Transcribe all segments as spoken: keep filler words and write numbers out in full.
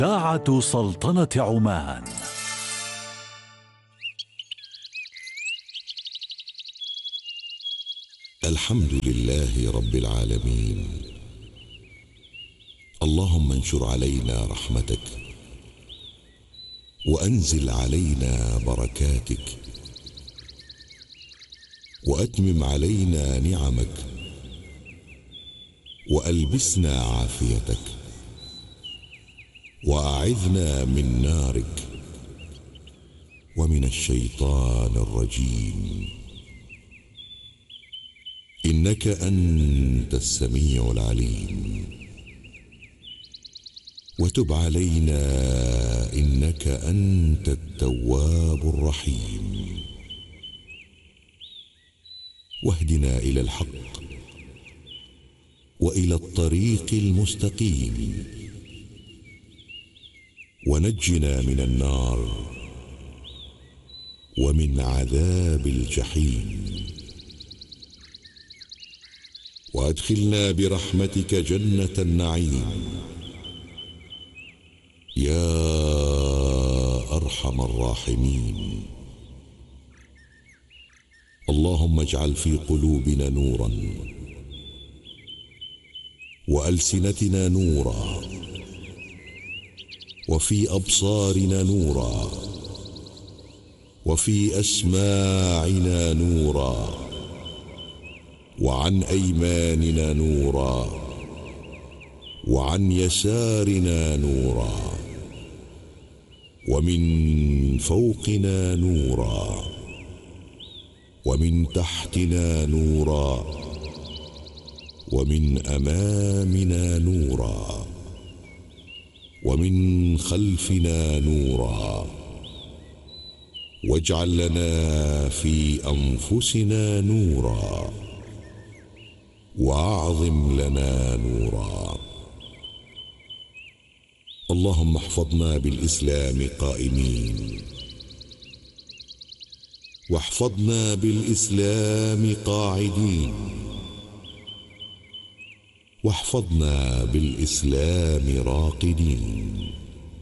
إذاعة سلطنة عمان. الحمد لله رب العالمين. اللهم انشر علينا رحمتك وأنزل علينا بركاتك وأتمم علينا نعمك وألبسنا عافيتك وأعذنا من نارك ومن الشيطان الرجيم، إنك أنت السميع العليم. وتب علينا إنك أنت التواب الرحيم. واهدنا إلى الحق وإلى الطريق المستقيم، ونجنا من النار ومن عذاب الجحيم، وأدخلنا برحمتك جنة النعيم يا أرحم الراحمين. اللهم اجعل في قلوبنا نورا وألسنتنا نورا وفي أبصارنا نورا وفي أسماعنا نورا وعن أيماننا نورا وعن يسارنا نورا ومن فوقنا نورا ومن تحتنا نورا ومن أمامنا نورا ومن خلفنا نورا. واجعل لنا في أنفسنا نورا وأعظم لنا نورا. اللهم احفظنا بالإسلام قائمين، واحفظنا بالإسلام قاعدين، واحفظنا بالإسلام راقدين،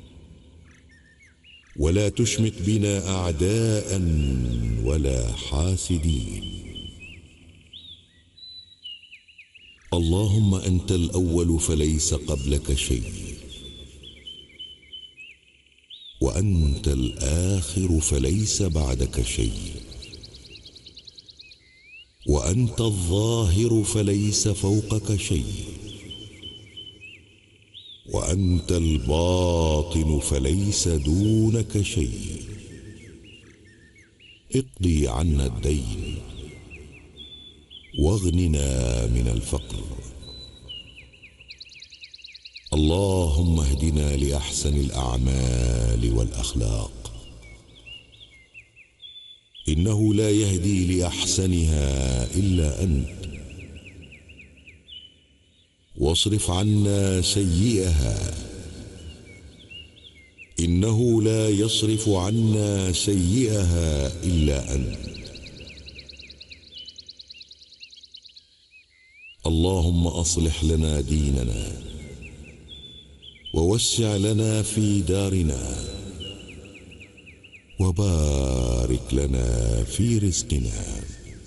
ولا تشمت بنا أعداء ولا حاسدين. اللهم أنت الأول فليس قبلك شيء، وأنت الآخر فليس بعدك شيء، وأنت الظاهر فليس فوقك شيء، وأنت الباطن فليس دونك شيء. اقضي عنا الدين واغننا من الفقر. اللهم اهدنا لأحسن الأعمال والأخلاق، إنه لا يهدي لأحسنها إلا أنت. واصرف عنا سيئها، إنه لا يصرف عنا سيئها إلا أنت. اللهم أصلح لنا ديننا ووسع لنا في دارنا، وبارك لنا في رزقنا.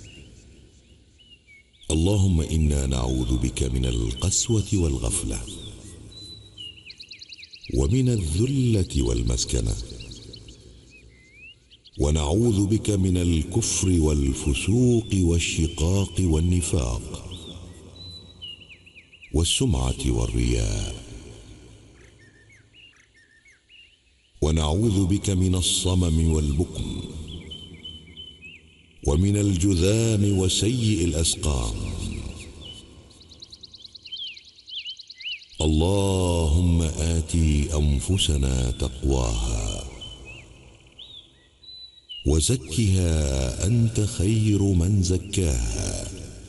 اللهم إنا نعوذ بك من القسوة والغفلة ومن الذلة والمسكنة، ونعوذ بك من الكفر والفسوق والشقاق والنفاق والسمعة والرياء، ونعوذ بك من الصمم والبكم ومن الجذام وسيء الأسقام. اللهم آت أنفسنا تقواها وزكها أنت خير من زكاها،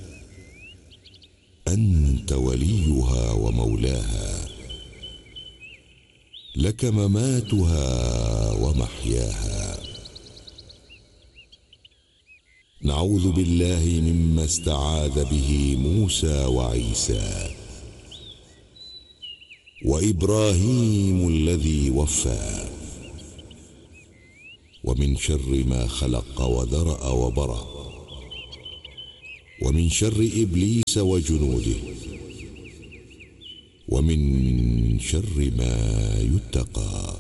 أنت وليها ومولاها، لك مماتها ومحياها. نعوذ بالله مما استعاذ به موسى وعيسى، وإبراهيم الذي وفى. ومن شر ما خلق وذرأ وبرأ. ومن شر إبليس وجنوده. ومن شر ما يتقى.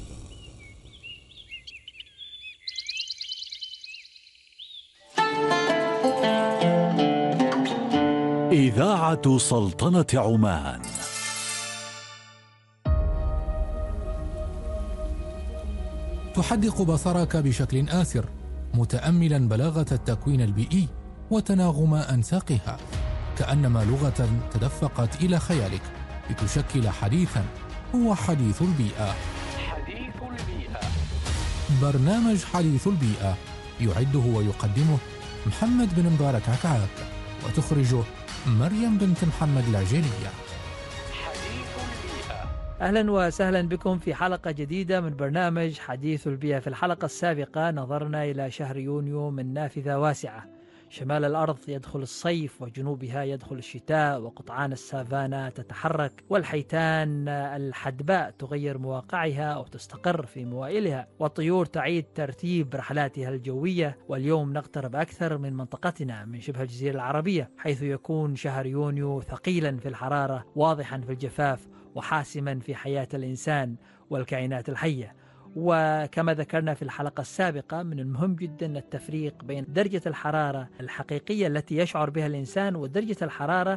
إذاعة سلطنة عمان. تحدق بصرك بشكل آسر متأملا بلاغة التكوين البيئي وتناغم أنساقها، كأنما لغة تدفقت إلى خيالك لتشكل حديثا هو حديث البيئة. حديث البيئة، برنامج حديث البيئة يعده ويقدمه محمد بن مبارك عكعاك، وتخرجه مريم بنت محمد العجيلية. أهلا وسهلا بكم في حلقة جديدة من برنامج حديث البيئة. في الحلقة السابقة نظرنا إلى شهر يونيو من نافذة واسعة. شمال الأرض يدخل الصيف، وجنوبها يدخل الشتاء، وقطعان السافانا تتحرك، والحيتان الحدباء تغير مواقعها أو تستقر في موائلها، والطيور تعيد ترتيب رحلاتها الجوية. واليوم نقترب أكثر من منطقتنا من شبه الجزيرة العربية، حيث يكون شهر يونيو ثقيلا في الحرارة، واضحا في الجفاف، وحاسما في حياة الإنسان والكائنات الحية. وكما ذكرنا في الحلقة السابقة، من المهم جدا التفريق بين درجة الحرارة الحقيقية التي يشعر بها الإنسان ودرجة الحرارة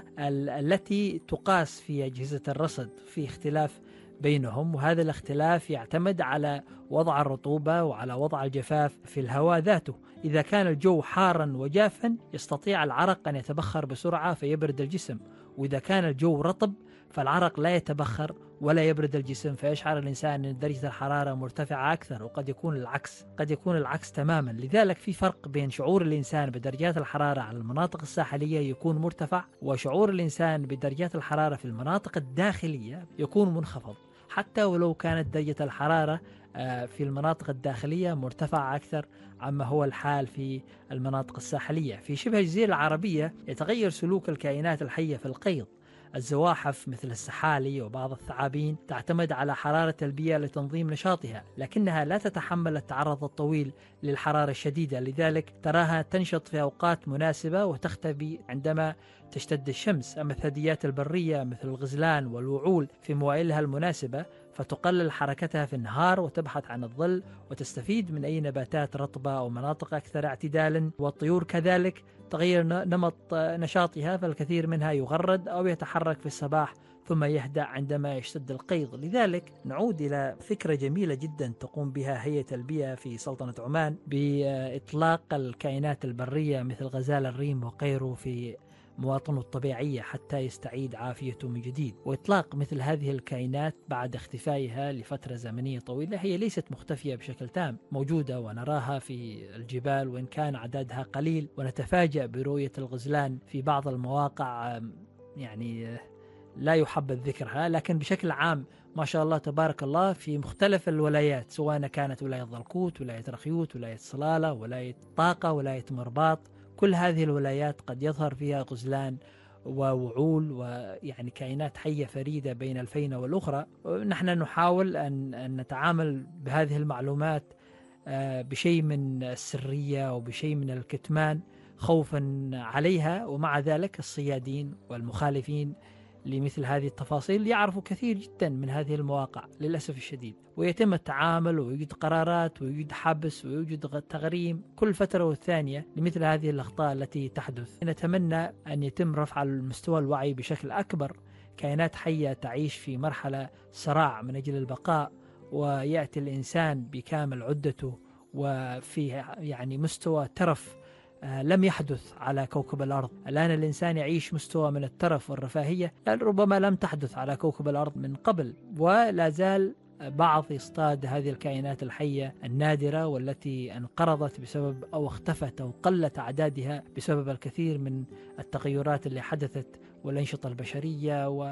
التي تقاس في أجهزة الرصد. في اختلاف بينهم، وهذا الاختلاف يعتمد على وضع الرطوبة وعلى وضع الجفاف في الهواء ذاته. إذا كان الجو حارا وجافا يستطيع العرق أن يتبخر بسرعة فيبرد الجسم، وإذا كان الجو رطب فالعرق لا يتبخر ولا يبرد الجسم، فيشعر الإنسان أن درجة الحرارة مرتفعة أكثر. وقد يكون العكس، قد يكون العكس تماما. لذلك في فرق بين شعور الإنسان بدرجات الحرارة على المناطق الساحلية يكون مرتفع، وشعور الإنسان بدرجات الحرارة في المناطق الداخلية يكون منخفض، حتى ولو كانت درجة الحرارة في المناطق الداخلية مرتفعة أكثر عما هو الحال في المناطق الساحلية. في شبه الجزيرة العربية يتغير سلوك الكائنات الحية في القيض. الزواحف مثل السحالي وبعض الثعابين تعتمد على حرارة البيئة لتنظيم نشاطها، لكنها لا تتحمل التعرض الطويل للحرارة الشديدة، لذلك تراها تنشط في أوقات مناسبة وتختفي عندما تشتد الشمس. أما الثدييات البرية مثل الغزلان والوعول في موائلها المناسبة فتقلل حركتها في النهار وتبحث عن الظل وتستفيد من أي نباتات رطبة أو مناطق أكثر اعتدالا. والطيور كذلك تغير نمط نشاطها، فالكثير منها يغرد أو يتحرك في الصباح ثم يهدأ عندما يشتد القيض. لذلك نعود إلى فكرة جميلة جدا تقوم بها هيئة البيئة في سلطنة عمان بإطلاق الكائنات البرية مثل غزال الريم وغيره في مواطنه الطبيعية حتى يستعيد عافيته من جديد. وإطلاق مثل هذه الكائنات بعد اختفائها لفترة زمنية طويلة هي ليست مختفية بشكل تام، موجودة ونراها في الجبال وإن كان عددها قليل، ونتفاجأ برؤية الغزلان في بعض المواقع يعني لا يحبذ ذكرها، لكن بشكل عام ما شاء الله تبارك الله في مختلف الولايات، سواء كانت ولاية ضلكوت، ولاية رخيوت، ولاية صلالة، ولاية طاقة، ولاية مرباط، كل هذه الولايات قد يظهر فيها غزلان ووعول ويعني كائنات حية فريدة بين الفينة والأخرى. نحن نحاول أن, أن نتعامل بهذه المعلومات بشيء من السرية وبشيء من الكتمان خوفا عليها، ومع ذلك الصيادين والمخالفين لمثل هذه التفاصيل يعرفوا كثير جدا من هذه المواقع للأسف الشديد، ويتم التعامل ويوجد قرارات ويوجد حبس ويوجد تغريم كل فترة والثانية لمثل هذه الأخطاء التي تحدث. نتمنى أن يتم رفع المستوى الوعي بشكل أكبر. كائنات حية تعيش في مرحلة صراع من أجل البقاء، ويأتي الإنسان بكامل عدته وفي يعني مستوى ترف لم يحدث على كوكب الأرض. الآن الإنسان يعيش مستوى من الترف والرفاهية ربما لم تحدث على كوكب الأرض من قبل، ولا زال بعض يصطاد هذه الكائنات الحية النادرة والتي انقرضت بسبب أو اختفت أو قلت أعدادها بسبب الكثير من التغيرات اللي حدثت والأنشطة البشرية، و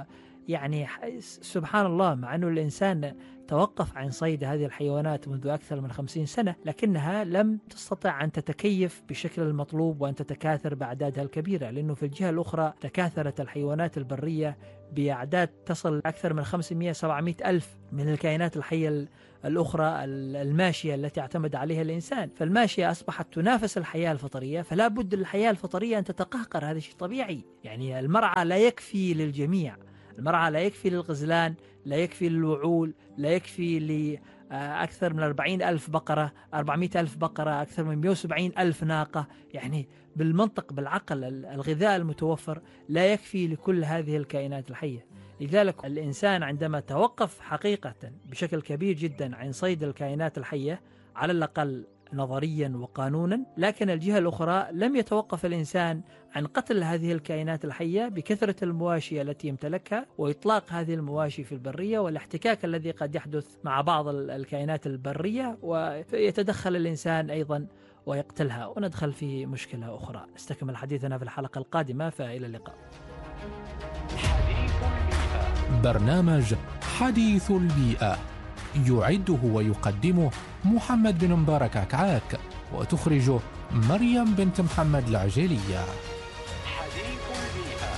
يعني سبحان الله، مع أنه الإنسان توقف عن صيد هذه الحيوانات منذ أكثر من خمسين سنة، لكنها لم تستطع أن تتكيف بشكل المطلوب وأن تتكاثر بأعدادها الكبيرة، لأنه في الجهة الأخرى تكاثرت الحيوانات البرية بأعداد تصل أكثر من خمسمائة سبعمائة ألف من الكائنات الحية الأخرى الماشية التي اعتمد عليها الإنسان. فالماشية أصبحت تنافس الحياة الفطرية، فلا بد للحياة الفطرية أن تتقهقر، هذا شيء طبيعي. يعني المرعى لا يكفي للجميع، المرعى لا يكفي للغزلان، لا يكفي للوعول، لا يكفي لأكثر من أربعين ألف بقرة، أربعمائة ألف بقرة، أكثر من مئة وسبعين ألف ناقة. يعني بالمنطق بالعقل الغذاء المتوفر لا يكفي لكل هذه الكائنات الحية. لذلك الإنسان عندما توقف حقيقة بشكل كبير جدا عن صيد الكائنات الحية، على الأقل نظريا وقانونا، لكن الجهة الأخرى لم يتوقف الإنسان عن قتل هذه الكائنات الحية بكثرة المواشي التي يمتلكها وإطلاق هذه المواشي في البرية والاحتكاك الذي قد يحدث مع بعض الكائنات البرية، ويتدخل الإنسان أيضا ويقتلها، وندخل في مشكلة أخرى. نستكمل حديثنا في الحلقة القادمة، فإلى اللقاء. برنامج حديث البيئة يعده ويقدمه محمد بن مبارك عكعاك، وتخرجه مريم بنت محمد العجيلية. حديث البيئة.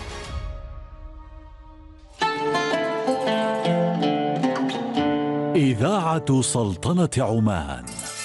إذاعة سلطنة عمان.